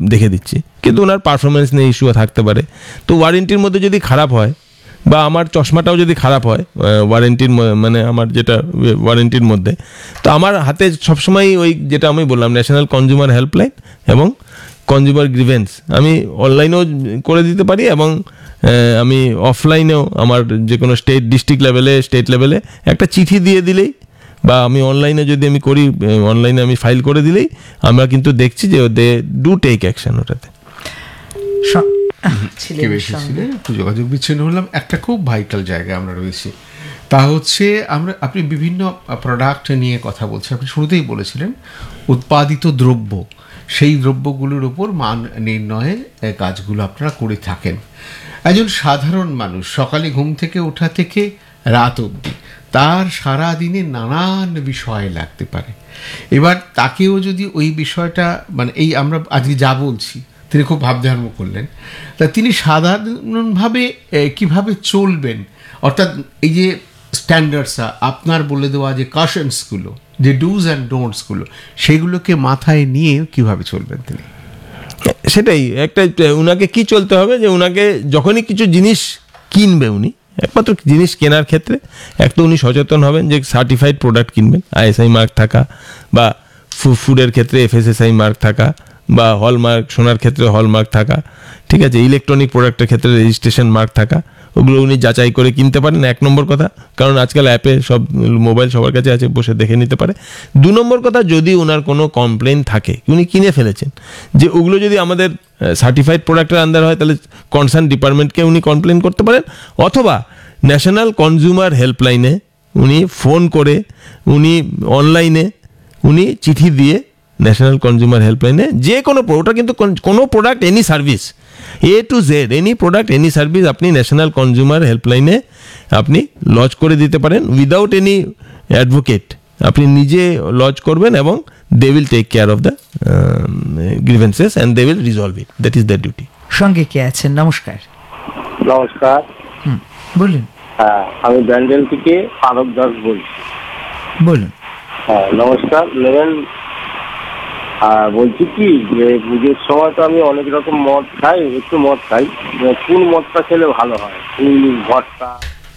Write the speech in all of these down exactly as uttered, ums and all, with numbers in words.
দেখে দিচ্ছি, কিন্তু ওনার পারফরমেন্স নিয়ে ইস্যু থাকতে পারে। তো ওয়ারেন্টির মধ্যে যদি খারাপ হয় বা আমার চশমাটাও যদি খারাপ হয় ওয়ারেন্টির মানে আমার যেটা ওয়ারেন্টির মধ্যে, তো আমার হাতে সবসময় ওই যেটা আমি বললাম ন্যাশনাল কনজিউমার হেল্পলাইন এবং কনজিউমার গ্রিভেন্স আমি অনলাইনেও করে দিতে পারি এবং আমি অফলাইনেও আমার যে কোনো স্টেট ডিস্ট্রিক্ট লেভেলে স্টেট লেভেলে একটা চিঠি দিয়ে দিলেই বা আমি অনলাইনে যদি আমি করি অনলাইনে আমি ফাইল করে দিলেই আমরা কিন্তু দেখছি যে দে ডু টেক অ্যাকশন ওটাতে। একটু যোগাযোগ বিচ্ছিন্ন হলাম। একটা খুব ভাইটাল জায়গায় আমরা রয়েছি, তা হচ্ছে আমরা আপনি বিভিন্ন প্রোডাক্ট নিয়ে কথা বলছেন। আপনি শুরুতেই বলেছিলেন উৎপাদিত দ্রব্য, সেই দ্রব্যগুলোর উপর মান নির্ণয়ের কাজগুলো আপনারা করে থাকেন। একজন সাধারণ মানুষ সকালে ঘুম থেকে ওঠা থেকে রাত অবধি তার সারা দিনে নানান বিষয় লাগতে পারে। এবার তাকেও যদি ওই বিষয়টা মানে এই আমরা আজকে যা বলছি তিনি খুব ভাবধার্ম করলেন, তা তিনি সাধারণভাবে কিভাবে চলবেন, অর্থাৎ এই যে স্ট্যান্ডার্ডসটা আপনার বলে দেওয়া যে কাশনসগুলো, যে ডুজ অ্যান্ড ডোন্টসগুলো, সেগুলোকে মাথায় নিয়ে কিভাবে চলবেন তিনি? সেটাই একটা উনাকে কি চলতে হবে যে উনাকে যখনই কিছু জিনিস কিনবে উনি একমাত্র জিনিস কেনার ক্ষেত্রে এক তো উনি সচেতন হবেন যে সার্টিফাইড প্রোডাক্ট কিনবেন, আইএসআই মার্ক থাকা বা ফুডের ক্ষেত্রে এফএসএসআই মার্ক থাকা বা হলমার্ক, সোনার ক্ষেত্রে হলমার্ক থাকা, ঠিক আছে, ইলেকট্রনিক প্রোডাক্টের ক্ষেত্রে রেজিস্ট্রেশন মার্ক থাকা, ওগুলো উনি যাচাই করে কিনতে পারেন এক নম্বর কথা, কারণ আজকাল অ্যাপে সব মোবাইল সবার কাছে আছে, বসে দেখে নিতে পারে। দু নম্বর কথা, যদি ওনার কোনো কমপ্লেন থাকে উনি কিনে ফেলেছেন, যে ওগুলো যদি আমাদের সার্টিফাইড প্রোডাক্টের আন্ডার হয় তাহলে কনসার্ন ডিপার্টমেন্টকে উনি কমপ্লেন করতে পারেন, অথবা ন্যাশনাল কনজিউমার হেল্পলাইনে উনি ফোন করে উনি অনলাইনে উনি চিঠি দিয়ে ন্যাশনাল কনজিউমার হেল্পলাইনে যে কোনো ওটা কিন্তু কোনো product any service A to Z any product any service আপনি ন্যাশনাল কনজিউমার হেল্পলাইনে আপনি লজ করে দিতে পারেন উইদাউট এনি অ্যাডভোকেট। আপনি নিজে লজ করবেন এবং they will take care of the grievances and they will resolve it, that is the duty. সঙ্গে কে আছেন? নমস্কার। নমস্কার। হুম, বলুন। হ্যাঁ, আমি ব্যান্ডেল থেকে আরব দাস বলছি। বলুন। হ্যাঁ, নমস্কার। নেবেন? বলছি কি যে পুজোর সময় তো আমি অনেক রকম মদ খাই, একটু মদ খাই, কোন মদটা খেলে ভালো হয়? ভটকা।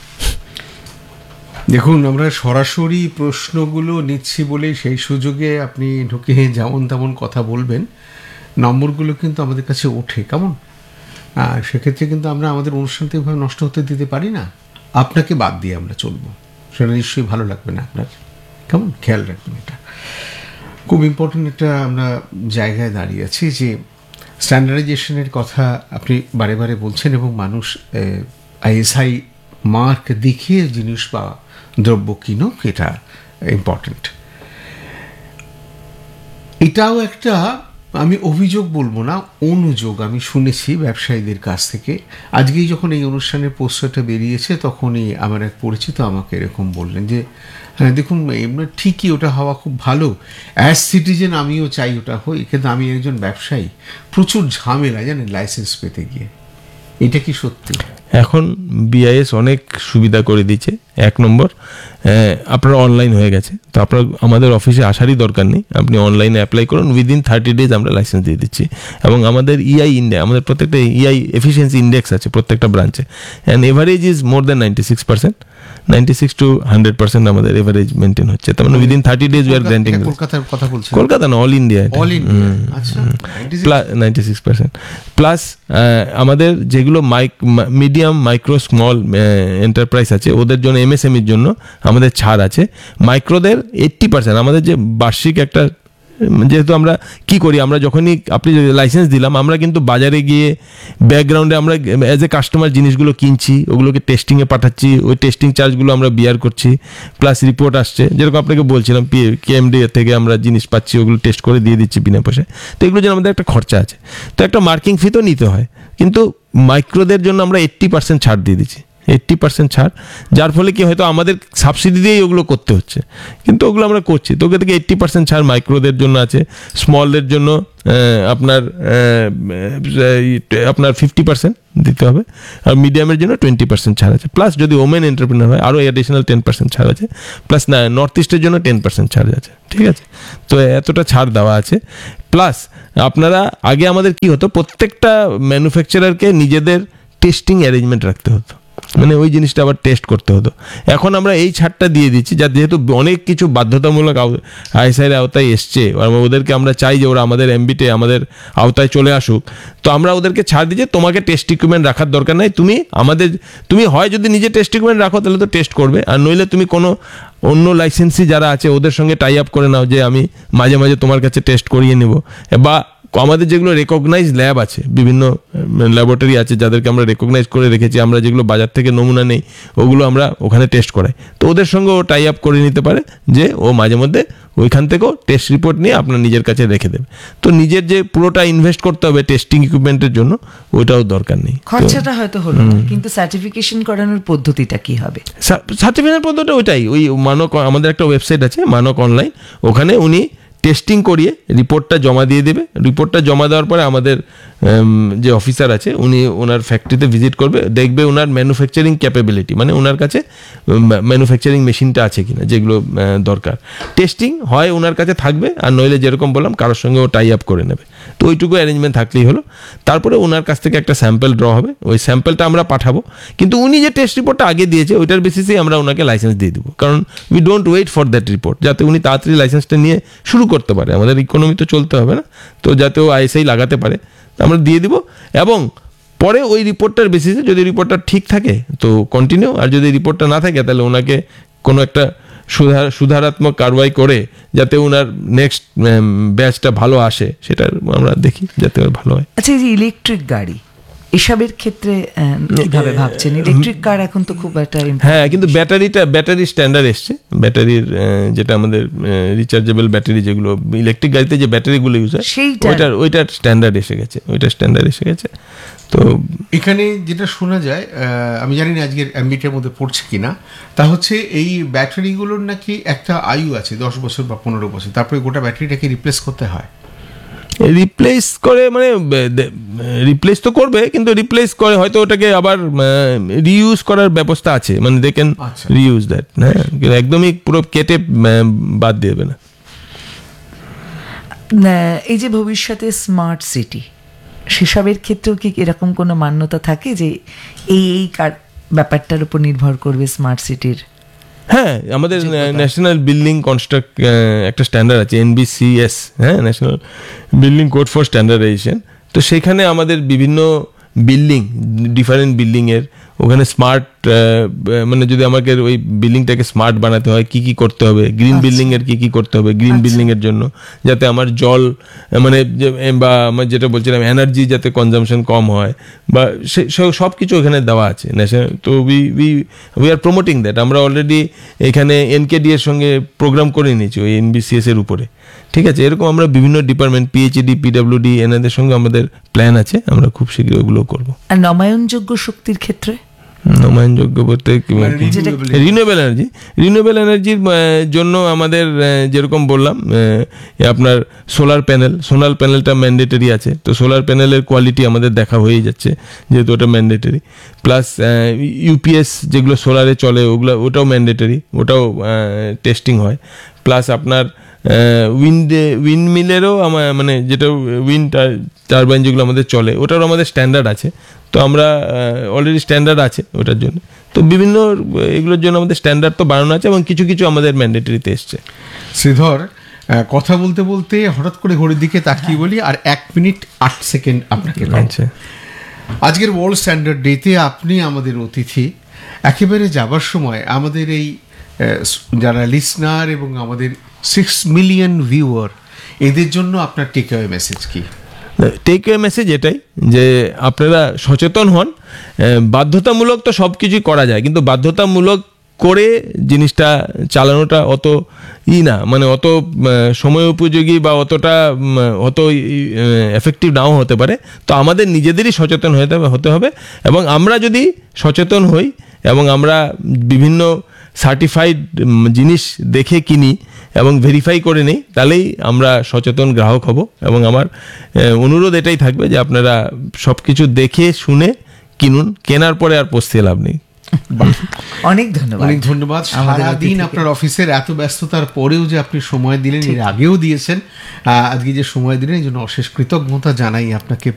দেখুন, আমরা সরাসরি প্রশ্নগুলো নিচ্ছি বলে সেই সুযোগে আপনি ঢুকে যেমন তেমন কথা বলবেন, নম্বরগুলো কিন্তু আমাদের কাছে ওঠে, কেমন? আর সেক্ষেত্রে কিন্তু আমরা আমাদের অনুষ্ঠানটা এভাবে নষ্ট হতে দিতে পারি না। আপনাকে বাদ দিয়ে আমরা চলবো, সেটা নিশ্চয়ই ভালো লাগবে না আপনার, কেমন? খেয়াল রাখবেন। এটা খুব ইম্পর্টেন্ট একটা আমরা জায়গায় দাঁড়িয়ে আছি যে স্ট্যান্ডার্ডাইজেশনের কথা আপনি বারে বারে বলছেন এবং মানুষ আইএসআই মার্ক দেখিয়ে জিনিস বা দ্রব্য কিনুক, এটা ইম্পর্টেন্ট। এটাও একটা আমি অভিযোগ বলবো না, অনুযোগ আমি শুনেছি ব্যবসায়ীদের কাছ থেকে। আজকেই যখন এই অনুষ্ঠানের পোস্টারটা বেরিয়েছে তখনই আমার এক পরিচিত আমাকে এরকম বললেন যে হ্যাঁ দেখুন ঠিকই ওটা হওয়া খুব ভালো, অ্যাজ সিটিজেন আমিও চাই ওটা হই, কিন্তু আমি একজন ব্যবসায়ী, প্রচুর ঝামেলা জানেন লাইসেন্স পেতে গিয়ে। এটা কি সত্যি? এখন বিআইএস অনেক সুবিধা করে দিচ্ছে। এক নম্বর, আপনার অনলাইন হয়ে গেছে, তো আপনার আমাদের অফিসে আসারই দরকার নেই, আপনি অনলাইনে অ্যাপ্লাই করুন, উইদিন থার্টি ডেজ আমরা লাইসেন্স দিয়ে দিচ্ছি। এবং আমাদের ইআই ইন্ডেক্স, আমাদের প্রত্যেকটা ইআই এফিসিয়েন্সি ইন্ডেক্স আছে প্রত্যেকটা ব্রাঞ্চে, and average is more than ninety six percent ninety six two hundred percent আমাদের এভারেজ মেনটেন হচ্ছে। তার মানে within thirty days we are granting. কলকাতার কথা বলছি? কলকাতা না, অল ইন্ডিয়া। অল ইন্ডিয়া, আচ্ছা। Plus ninety six percent plus আমাদের যেগুলো mic medium micro small enterprise আছে ওদের জন্য, এমএসএমইর জন্য আমাদের ছাড় আছে। মাইক্রোদের এইট্টি পার্সেন্ট আমাদের যে বার্ষিক একটা, যেহেতু আমরা কি করি, আমরা যখনই আপনি লাইসেন্স দিলাম আমরা কিন্তু বাজারে গিয়ে ব্যাকগ্রাউন্ডে আমরা অ্যাজ এ কাস্টমার জিনিসগুলো কিনছি, ওগুলোকে টেস্টিংয়ে পাঠাচ্ছি, ওই টেস্টিং চার্জগুলো আমরা বিয়ার করছি, প্লাস রিপোর্ট আসছে, যেরকম আপনাকে বলছিলাম কেএমডি থেকে আমরা জিনিস পাচ্ছি, ওগুলো টেস্ট করে দিয়ে দিচ্ছি বিনা পয়সায়। তো এগুলোর জন্য আমাদের একটা খরচা আছে, তো একটা মার্কিং ফি তো নিতে হয়, কিন্তু মাইক্রোদের জন্য আমরা এইট্টি পার্সেন্ট ছাড় দিয়ে দিচ্ছি। এইট্টি পার্সেন্ট ছাড়, যার ফলে কি হয়তো আমাদের সাবসিডি দিয়েই ওগুলো করতে হচ্ছে, কিন্তু ওগুলো আমরা করছি। তো ওকে থেকে এইট্টি পার্সেন্ট ছাড় মাইক্রোদের জন্য আছে, স্মলদের জন্য আপনার আপনার ফিফটি পার্সেন্ট দিতে হবে, আর মিডিয়ামের জন্য টোয়েন্টি পার্সেন্ট ছাড় আছে, প্লাস যদি ওমেন এন্টারপ্রেনার হয় আরও অ্যাডিশনাল টেন পার্সেন্ট ছাড় আছে, প্লাস না নর্থ ইস্টের জন্য টেন পার্সেন্ট ছাড় আছে, ঠিক আছে। তো এতটা ছাড় দেওয়া আছে। প্লাস আপনারা আগে আমাদের কি হতো, প্রত্যেকটা ম্যানুফ্যাকচারারকে নিজেদের টেস্টিং অ্যারেঞ্জমেন্ট রাখতে হতো, মানে ওই জিনিসটা আবার টেস্ট করতে হতো। এখন আমরা এই ছাড়টা দিয়ে দিচ্ছি, যা যেহেতু অনেক কিছু বাধ্যতামূলক আইএসআইয়ের আওতায় এসছে, ওদেরকে আমরা চাই যে ওরা আমাদের এমবিতে আমাদের আওতায় চলে আসুক, তো আমরা ওদেরকে ছাড় দিচ্ছি, তোমাকে টেস্ট ইকুইপমেন্ট রাখার দরকার নাই, তুমি আমাদের তুমি হয় যদি নিজে টেস্ট ইকুইপমেন্ট রাখো তাহলে তো টেস্ট করবে, আর নইলে তুমি কোনো অন্য লাইসেন্সি যারা আছে ওদের সঙ্গে টাই আপ করে নাও যে আমি মাঝে মাঝে তোমার কাছে টেস্ট করিয়ে নেব। বা আমাদের যেগুলো রেকগনাইজ ল্যাব আছে, বিভিন্ন ল্যাবরেটরি আছে যাদেরকে আমরা রেকগনাইজ করে রেখেছি, আমরা যেগুলো বাজার থেকে নমুনা নেই ওগুলো আমরা ওখানে টেস্ট করাই, তো ওদের সঙ্গে ও টাই আপ করে নিতে পারে যে ও মাঝে মধ্যে ওইখান থেকেও টেস্ট রিপোর্ট নিয়ে আপনার নিজের কাছে রেখে দেবে। তো নিজের যে পুরোটা ইনভেস্ট করতে হবে টেস্টিং ইকুইপমেন্টের জন্য ওইটাও দরকার নেই। খরচাটা হয়তো হলো না, কিন্তু সার্টিফিকেশন করানোর পদ্ধতিটা কি হবে? সার্টিফিকেশন পদ্ধতিটা ওইটাই, ওই মানক আমাদের একটা ওয়েবসাইট আছে মানক অনলাইন, ওখানে উনি টেস্টিং করিয়ে রিপোর্টটা জমা দিয়ে দেবে। রিপোর্টটা জমা দেওয়ার পরে আমাদের যে অফিসার আছে উনি ওনার ফ্যাক্টরিতে ভিজিট করবে, দেখবে ওনার ম্যানুফ্যাকচারিং ক্যাপাবিলিটি, মানে ওনার কাছে ম্যানুফ্যাকচারিং মেশিনটা আছে কিনা যেগুলো দরকার। টেস্টিং হয় ওনার কাছে থাকবে, আর নইলে যেরকম বললাম কারোর সঙ্গে ও টাই আপ করে নেবে, তো ওইটুকু অ্যারেঞ্জমেন্ট থাকলেই হলো। তারপরে ওনার কাছ থেকে একটা স্যাম্পল ড্র হবে, ওই স্যাম্পলটা আমরা পাঠাবো, কিন্তু উনি যে টেস্ট রিপোর্টটা আগে দিয়েছে ওইটার বেসিসেই আমরা ওনাকে লাইসেন্স দিয়ে দেবো, কারণ we don't wait for that report, যাতে উনি তাড়াতাড়ি লাইসেন্সটা নিয়ে শুরু করতে পারে। আমাদের ইকোনমি তো চলতে হবে না, তো যাতে ও আইএসআই লাগাতে পারে আমরা দিয়ে দিব। এবং পরে ওই রিপোর্টটার বেসিসে যদি রিপোর্টটা ঠিক থাকে তো কন্টিনিউ, আর যদি রিপোর্টটা না থাকে তাহলে ওনাকে কোনো একটা সুধার সুধারাত্মক কারবাই করে যাতে ওনার নেক্সট ব্যাচটা ভালো আসে সেটা আমরা দেখি যাতে ভালো হয়। আচ্ছা, এই যে ইলেকট্রিক গাড়ি এসবের ক্ষেত্রে কিভাবে ভাবছেন? ইলেকট্রিক কার এখন তো খুব একটা, হ্যাঁ, কিন্তু ব্যাটারিটা ব্যাটারি স্ট্যান্ডার্ড এসছে, ব্যাটারির যেটা আমাদের রিচার্জেবল ব্যাটারি যেগুলো ইলেকট্রিক গাড়িতে যে ব্যাটারিগুলো ইউজ হয় ওইটার ওইটার স্ট্যান্ডার্ড এসে গেছে, ওইটার স্ট্যান্ডার্ড এসে গেছে। তো এখানে যেটা শোনা যায়, আমি জানি না আজকের অ্যাম্বিটের মধ্যে পড়ছে কিনা, তা হচ্ছে এই ব্যাটারিগুলোর নাকি একটা আয়ু আছে দশ বছর বা পনেরো বছর, তারপরে গোটা ব্যাটারিটাকে রিপ্লেস করতে হয়। রিপ্লেস করে মানে রিপ্লেস তো করবে, কিন্তু রিপ্লেস করে হয়তো ওটাকে আবার রিইউজ করার ব্যবস্থা আছে, মানে দে ক্যান রিইউজ দ্যাট, হ্যাঁ, একদমই পুরো কেটে বাদ দেবে না। এই যে ভবিষ্যতে স্মার্ট সিটি, সেসবের ক্ষেত্রেও কি এরকম কোনো মান্যতা থাকে যে এই এই ব্যাপারটার উপর নির্ভর করবে স্মার্ট সিটির? হ্যাঁ, আমাদের ন্যাশনাল বিল্ডিং কনস্ট্রাক্ট একটা স্ট্যান্ডার্ড আছে এনবিসিএস, হ্যাঁ, national building code for standardisation. তো সেখানে আমাদের বিভিন্ন বিল্ডিং, ডিফারেন্ট বিল্ডিংয়ের ওখানে স্মার্ট, মানে যদি আমাকে ওই বিল্ডিংটাকে স্মার্ট বানাতে হয় কি কি করতে হবে, গ্রিন বিল্ডিংয়ের কি কি করতে হবে গ্রিন বিল্ডিংয়ের জন্য, যাতে আমার জল মানে বা আমার যেটা বলছিলাম এনার্জি যাতে কনজামশন কম হয়, বা সে সব কিছু ওখানে দেওয়া আছে ন্যাশনাল। তো we we we are promoting that. আমরা অলরেডি এখানে এনকেডি এর সঙ্গে প্রোগ্রাম করে নিয়েছি ওই এনবিসিএস এর উপরে, ঠিক আছে। এরকম আমরা বিভিন্ন ডিপার্টমেন্ট, পিএইচডি, পিডব্লিউডি এনাদের সঙ্গে আমাদের প্ল্যান আছে, আমরা খুব শীঘ্রই ওগুলো করবো। আর নবায়নযোগ্য শক্তির ক্ষেত্রে নবায়নযোগ্য বলতে রিনিউয়েবল এনার্জি, রিনিউয়েবল এনার্জির জন্য আমাদের যেরকম বললাম আপনার সোলার প্যানেল, সোলার প্যানেলটা ম্যান্ডেটরি আছে, তো সোলার প্যানেলের কোয়ালিটি আমাদের দেখা হয়ে যাচ্ছে যেহেতু ওটা ম্যান্ডেটরি। প্লাস ইউপিএস যেগুলো সোলারে চলে ওগুলো ওটাও ম্যান্ডেটরি, ওটাও টেস্টিং হয়। প্লাস আপনার উইন্ড উইন্ড মিলেরও আমার মানে যেটা উইন্ড টারবাইন যেগুলো আমাদের চলে ওটারও আমাদের স্ট্যান্ডার্ড আছে, তো আমরা অলরেডি স্ট্যান্ডার্ড আছে ওটার জন্য। তো বিভিন্ন এগুলোর জন্য আমাদের স্ট্যান্ডার্ড তো বাড়ানো আছে এবং কিছু কিছু আমাদের ম্যান্ডেটরিতে এসছে। শ্রীধর, কথা বলতে বলতে হঠাৎ করে ঘড়ির দিকে তাকিয়ে বলি আর এক মিনিট আট সেকেন্ড আপনাকে লাগছে। আজকের ওয়ার্ল্ড স্ট্যান্ডার্ড ডেতে আপনি আমাদের অতিথি, একেবারে যাবার সময় আমাদের এই যারা লিসনার এবং আমাদের সিক্স মিলিয়ন ভিউয়ার এদের জন্য আপনার টেক অ্যাওয়ে মেসেজ কি? টেক অ্যাওয়ে মেসেজ এটাই যে আপনারা সচেতন হন। বাধ্যতামূলক তো সব কিছুই করা যায়, কিন্তু বাধ্যতামূলক করে জিনিসটা চালানোটা অত ই না, মানে অত সময় উপযোগী বা অতটা অত এফেক্টিভ নাও হতে পারে। তো আমাদের নিজেদেরই সচেতন হতে হতে হবে, এবং আমরা যদি সচেতন হই এবং আমরা বিভিন্ন সার্টিফাইড জিনিস দেখে কিনি এবং ভেরিফাই করে নিই, তাহলেই আমরা সচেতন গ্রাহক হব। এবং আমার আহ, অনুরোধ এটাই থাকবে যে আপনারা সব কিছু দেখে শুনে কিনুন, কেনার পরে আর পস্তিয়ে লাভ নেই। অনেক ধন্যবাদ। অনেক ধন্যবাদ। আমাদের সারাদিন অতিথিকে। আপনার অফিসের এত ব্যস্ততার পরেও যে আপনি সময় দিলেন, এর আগেও দিয়েছেন, আহ, আজকে যে সময় দিলেন এই জন্য অশেষ কৃতজ্ঞতা জানাই আপনাকে।